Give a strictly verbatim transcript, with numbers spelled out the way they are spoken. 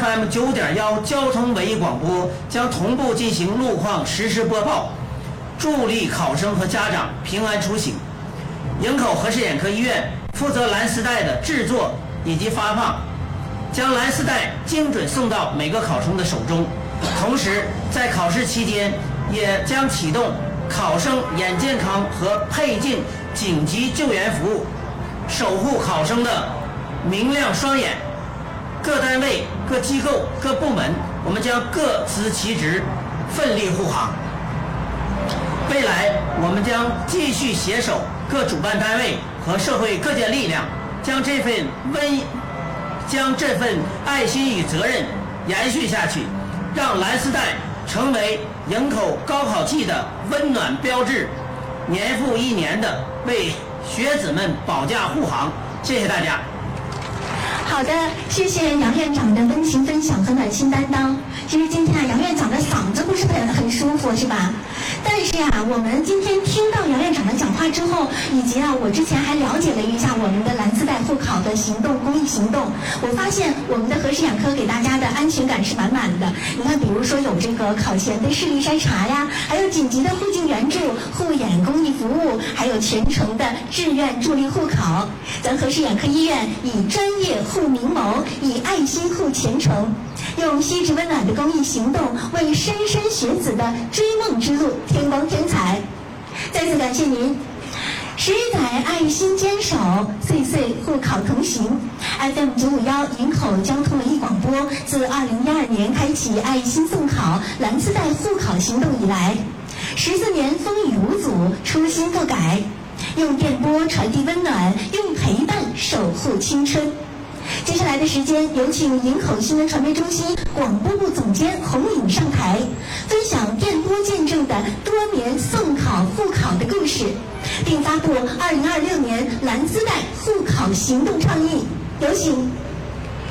F M 九点一交通文艺广播将同步进行路况实时播报，助力考生和家长平安出行。营口河市眼科医院负责蓝丝带的制作以及发放，将蓝丝带精准送到每个考生的手中。同时，在考试期间，也将启动考生眼健康和配镜紧急救援服务，守护考生的明亮双眼。各单位、各机构、各部门，我们将各司其职，奋力护航。未来，我们将继续携手各主办单位和社会各界力量，将这份温，将这份爱心与责任延续下去，让蓝丝带成为营口高考季的温暖标志，年复一年的为学子们保驾护航。谢谢大家。 好的，谢谢杨院长的温情分享和暖心担当。其实今天啊，杨院长的嗓子不是很很舒服，是吧？但是啊，我们今天听到杨院长的讲话之后，以及啊，我之前还了解了一下我们的蓝丝带护考的行动公益行动，我发现我们的河市眼科给大家的安全感是满满的。你看，比如说有这个考前的视力筛查呀，还有紧急的护镜援助、护眼公益服务，还有全程的志愿助力护考。咱河市眼科医院以专业护明眸，以爱心护前程，用细致温暖的公益行动，为莘莘学子的追梦之路添光添彩。再次感谢您！十载爱心坚守，岁岁护考同行。F M 九五幺营口交通文艺广播自二零一二年开启爱心送考蓝丝带护考行动以来，十四年风雨无阻，初心不改，用电波传递温暖，用陪伴守护青春。接下来的时间，有请营口新闻传媒中心广播部总监洪颖上台，分享电波见证的多年送考护考的故事，并发布二零二六年蓝丝带护考行动倡议。有请。